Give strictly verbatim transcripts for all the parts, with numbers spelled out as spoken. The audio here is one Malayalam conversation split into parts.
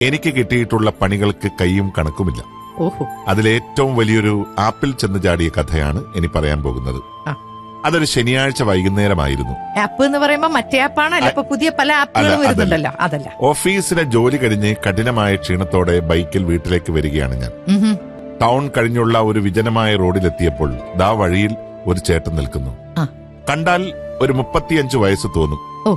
എനിക്ക് കിട്ടിയിട്ടുള്ള പണികൾക്ക് കൈയും കണക്കുമില്ല. ഓഹോ. അതിലേറ്റവും വലിയൊരു ആപ്പിൾ ചെന്ന് ചാടിയ കഥയാണ് ഇനി പറയാൻ പോകുന്നത്. അതൊരു ശനിയാഴ്ച വൈകുന്നേരമായിരുന്നു. ആപ്പ് എന്ന് പറയുമ്പോ മറ്റേ ആപ്പാണല്ലോ, ഇപ്പൊ പുതിയ പല ആപ്പുകൾ വരുന്നുണ്ടല്ലോ, അതല്ല. ഓഫീസിലെ ജോലി കഴിഞ്ഞ് കഠിനമായ ക്ഷീണത്തോടെ ബൈക്കിൽ വീട്ടിലേക്ക് വരികയാണ് ഞാൻ. ടൗൺ കഴിഞ്ഞുള്ള ഒരു വിജനമായ റോഡിലെത്തിയപ്പോൾ ദാ വഴിയിൽ ഒരു ചേട്ടൻ നിൽക്കുന്നു. കണ്ടാൽ ഒരു മുപ്പത്തിയഞ്ചു വയസ്സ് തോന്നും.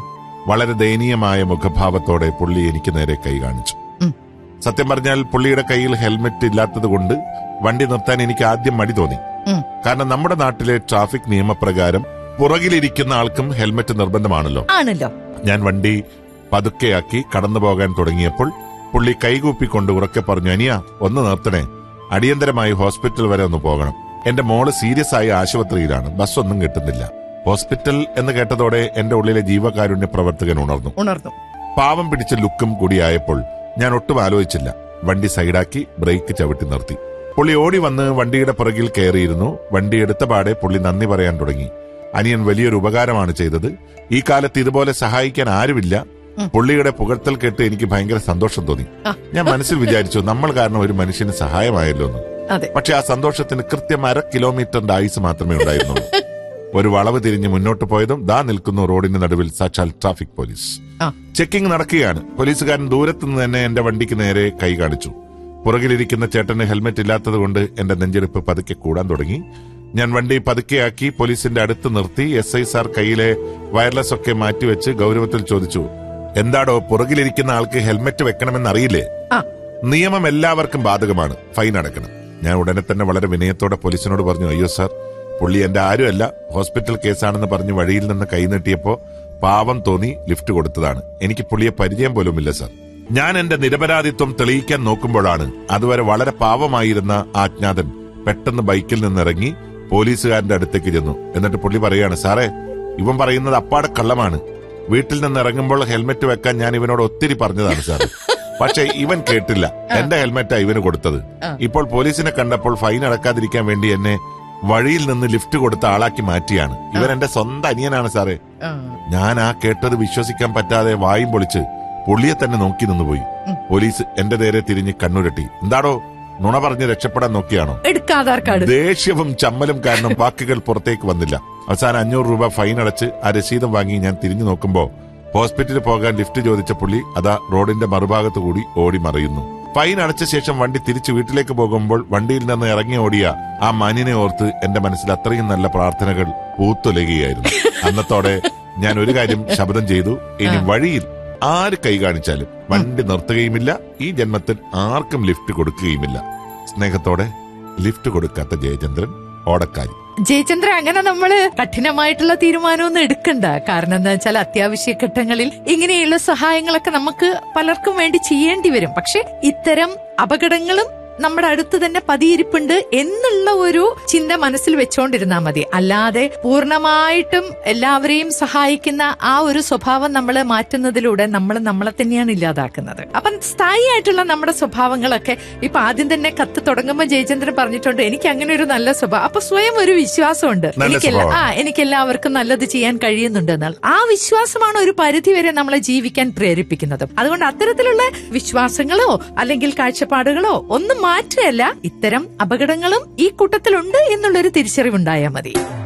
വളരെ ദയനീയമായ മുഖഭാവത്തോടെ പുള്ളി എനിക്ക് നേരെ കൈ കാണിച്ചു. സത്യം പറഞ്ഞാൽ പുള്ളിയുടെ കയ്യിൽ ഹെൽമെറ്റ് ഇല്ലാത്തത് കൊണ്ട് വണ്ടി നിർത്താൻ എനിക്ക് ആദ്യം മടി തോന്നി. കാരണം നമ്മുടെ നാട്ടിലെ ട്രാഫിക് നിയമപ്രകാരം പുറകിലിരിക്കുന്ന ആൾക്കും ഹെൽമെറ്റ് നിർബന്ധമാണല്ലോ. ആണല്ലോ. ഞാൻ വണ്ടി പതുക്കെയാക്കി കടന്നു പോകാൻ തുടങ്ങിയപ്പോൾ പുള്ളി കൈകൂപ്പിക്കൊണ്ട് ഉറക്കെ പറഞ്ഞു, അനിയ ഒന്ന് നിർത്തണേ, അടിയന്തരമായി ഹോസ്പിറ്റൽ വരെ ഒന്ന് പോകണം. എന്റെ മോള് സീരിയസ് ആയ ആശുപത്രിയിലാണ്, ബസ് ഒന്നും കിട്ടുന്നില്ല. ഹോസ്പിറ്റൽ എന്ന് കേട്ടതോടെ എന്റെ ഉള്ളിലെ ജീവകാരുണ്യ പ്രവർത്തകൻ ഉണർന്നു ഉണർന്നു പാവം പിടിച്ച ലുക്കും കൂടിയായപ്പോൾ ഞാൻ ഒട്ടും ആലോചിച്ചില്ല. വണ്ടി സൈഡാക്കി ബ്രേക്ക് ചവിട്ടി നിർത്തി. പുള്ളി ഓടി വന്ന് വണ്ടിയുടെ പുറകിൽ കയറിയിരുന്നു. വണ്ടി എടുത്ത പാടെ പുള്ളി നന്ദി പറയാൻ തുടങ്ങി. അനിയൻ വലിയൊരു ഉപകാരമാണ് ചെയ്തത്, ഈ കാലത്ത് ഇതുപോലെ സഹായിക്കാൻ ആരുമില്ല. പുള്ളിയുടെ പുകഴ്ത്തൽ കേട്ട് എനിക്ക് ഭയങ്കര സന്തോഷം തോന്നി. ഞാൻ മനസ്സിൽ വിചാരിച്ചു, നമ്മൾ കാരണം ഒരു മനുഷ്യന് സഹായമായല്ലോ എന്ന്. പക്ഷെ ആ സന്തോഷത്തിന് കൃത്യം അര കിലോമീറ്ററിന്റെ ആയുസ് മാത്രമേ ഉണ്ടായിരുന്നുള്ളൂ. ഒരു വളവ് തിരിഞ്ഞ് മുന്നോട്ട് പോയതും ദാ നിൽക്കുന്നു റോഡിന് നടുവിൽ സാക്ഷാൽ ട്രാഫിക് പോലീസ്. ചെക്കിംഗ് നടക്കുകയാണ്. പോലീസുകാരൻ ദൂരത്തുനിന്ന് തന്നെ എന്റെ വണ്ടിക്ക് നേരെ കൈ കാണിച്ചു. പുറകിലിരിക്കുന്ന ചേട്ടന് ഹെൽമെറ്റ് ഇല്ലാത്തത് കൊണ്ട് എന്റെ നെഞ്ചെടുപ്പ് പതുക്കെ കൂടാൻ തുടങ്ങി. ഞാൻ വണ്ടി പതുക്കെയാക്കി പോലീസിന്റെ അടുത്ത് നിർത്തി. എസ് ഐ സാർ കയ്യിലെ വയർലെസ് ഒക്കെ മാറ്റിവെച്ച് ഗൗരവത്തിൽ ചോദിച്ചു, എന്താടോ പുറകിലിരിക്കുന്ന ആൾക്ക് ഹെൽമെറ്റ് വെക്കണമെന്നറിയില്ലേ? നിയമം എല്ലാവർക്കും ബാധകമാണ്, ഫൈൻ അടക്കണം. ഞാൻ ഉടനെ തന്നെ വളരെ വിനയത്തോടെ പോലീസിനോട് പറഞ്ഞു, അയ്യോ സാർ, പുള്ളി എന്റെ ആരുമല്ല, ഹോസ്പിറ്റൽ കേസാണെന്ന് പറഞ്ഞ് വഴിയിൽ നിന്ന് കൈ നീട്ടിയപ്പോ പാവം തോന്നി ലിഫ്റ്റ് കൊടുത്തതാണ്. എനിക്ക് പുള്ളിയെ പരിചയം പോലുമില്ല സാർ. ഞാൻ എന്റെ നിരപരാധിത്വം തെളിയിക്കാൻ നോക്കുമ്പോഴാണ് അതുവരെ വളരെ പാവമായിരുന്ന ആജ്ഞാതൻ പെട്ടെന്ന് ബൈക്കിൽ നിന്നിറങ്ങി പോലീസുകാരന്റെ അടുത്തേക്ക് ചെന്നു. എന്നിട്ട് പുള്ളി പറയാണ്, സാറേ, ഇവൻ പറയുന്നത് അപ്പാടെ കള്ളമാണ്. വീട്ടിൽ നിന്ന് ഇറങ്ങുമ്പോൾ ഹെൽമെറ്റ് വെക്കാൻ ഞാൻ ഇവനോട് ഒത്തിരി പറഞ്ഞതാണ് സാർ, പക്ഷെ ഇവൻ കേട്ടില്ല. എന്റെ ഹെൽമെറ്റാ ഇവന് കൊടുത്തത്. ഇപ്പോൾ പോലീസിനെ കണ്ടപ്പോൾ ഫൈൻ അടക്കാതിരിക്കാൻ വേണ്ടി എന്നെ വഴിയിൽ നിന്ന് ലിഫ്റ്റ് കൊടുത്ത ആളാക്കി മാറ്റിയാണ്. ഇവൻ എന്റെ സ്വന്തം അനിയനാണ് സാറേ. ഞാൻ ആ കേട്ടത് വിശ്വസിക്കാൻ പറ്റാതെ വായും പൊളിച്ച് പുള്ളിയെ തന്നെ നോക്കി നിന്നുപോയി. പോലീസ് എന്റെ നേരെ തിരിഞ്ഞ് കണ്ണുരട്ടി. എന്താടോ നുണ പറഞ്ഞ് രക്ഷപ്പെടാൻ നോക്കിയാണോ? ദേഷ്യവും ചമ്മലും കാരണം വാക്കുകൾ പുറത്തേക്ക് വന്നില്ല. അവസാനം അഞ്ഞൂറ് രൂപ ഫൈൻ അടച്ച് ആ രസീതം വാങ്ങി ഞാൻ തിരിഞ്ഞു നോക്കുമ്പോ ഹോസ്പിറ്റലിൽ പോകാൻ ലിഫ്റ്റ് ചോദിച്ച പുള്ളി അതാ റോഡിന്റെ മറുഭാഗത്തു കൂടി ഓടി മറയുന്നു. ഫൈൻ അടച്ച ശേഷം വണ്ടി തിരിച്ചു വീട്ടിലേക്ക് പോകുമ്പോൾ വണ്ടിയിൽ നിന്ന് ഇറങ്ങി ഓടിയ ആ മാന്യനെ ഓർത്ത് എന്റെ മനസ്സിൽ അത്രയും നല്ല പ്രാർത്ഥനകൾ പൂത്തൊലയുകയായിരുന്നു. അന്നത്തോടെ ഞാൻ ഒരു കാര്യം ശപഥം ചെയ്തു, ഇനി വഴിയിൽ ആര് കൈ കാണിച്ചാലും വണ്ടി നിർത്തുകയുമില്ല, ഈ ജന്മത്തിൽ ആർക്കും ലിഫ്റ്റ് കൊടുക്കുകയുമില്ല. സ്നേഹത്തോടെ ലിഫ്റ്റ് കൊടുക്കാത്ത ജയചന്ദ്രൻ, ഓടക്കാരി. ജയചന്ദ്ര, അങ്ങനെ നമ്മള് കഠിനമായിട്ടുള്ള തീരുമാനമൊന്നും എടുക്കണ്ട. കാരണം എന്താ വെച്ചാൽ അത്യാവശ്യ ഘട്ടങ്ങളിൽ ഇങ്ങനെയുള്ള സഹായങ്ങളൊക്കെ നമുക്ക് പലർക്കും വേണ്ടി ചെയ്യേണ്ടി വരും. പക്ഷെ ഇത്തരം അപകടങ്ങളും നമ്മുടെ അടുത്ത് തന്നെ പതിയിരിപ്പുണ്ട് എന്നുള്ള ഒരു ചിന്ത മനസ്സിൽ വെച്ചോണ്ടിരുന്നാ മതി. അല്ലാതെ പൂർണ്ണമായിട്ടും എല്ലാവരെയും സഹായിക്കുന്ന ആ ഒരു സ്വഭാവം നമ്മൾ മാറ്റുന്നതിലൂടെ നമ്മൾ നമ്മളെ തന്നെയാണ് ഇല്ലാതാക്കുന്നത്. അപ്പം സ്ഥായിയായിട്ടുള്ള നമ്മുടെ സ്വഭാവങ്ങളൊക്കെ ഇപ്പൊ ആദ്യം തന്നെ കത്ത് തുടങ്ങുമ്പോൾ ജയചന്ദ്രൻ പറഞ്ഞിട്ടുണ്ട്, എനിക്ക് അങ്ങനെ ഒരു നല്ല സ്വഭാവം. അപ്പൊ സ്വയം ഒരു വിശ്വാസമുണ്ട്, എനിക്കെല്ലാം ആ എനിക്കെല്ലാവർക്കും നല്ലത് ചെയ്യാൻ കഴിയുന്നുണ്ട് എന്നാൽ. ആ വിശ്വാസമാണ് ഒരു പരിധി വരെ നമ്മളെ ജീവിക്കാൻ പ്രേരിപ്പിക്കുന്നത്. അതുകൊണ്ട് അത്തരത്തിലുള്ള വിശ്വാസങ്ങളോ അല്ലെങ്കിൽ കാഴ്ചപ്പാടുകളോ ഒന്നും മാറ്റുകയല്ല, ഇത്തരം അപകടങ്ങളും ഈ കൂട്ടത്തിലുണ്ട് എന്നുള്ളൊരു തിരിച്ചറിവുണ്ടായാൽ മതി.